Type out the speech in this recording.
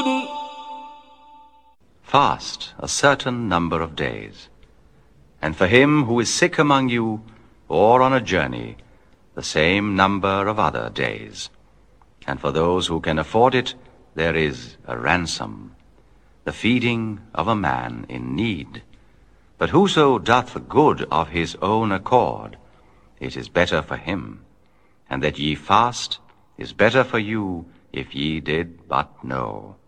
Fast a certain number of days, and for him who is sick among you, or on a journey, the same number of other days. And for those who can afford it, there is a ransom, the feeding of a man in need. But whoso doth good of his own accord, it is better for him. And that ye fast is better for you, if ye did but know.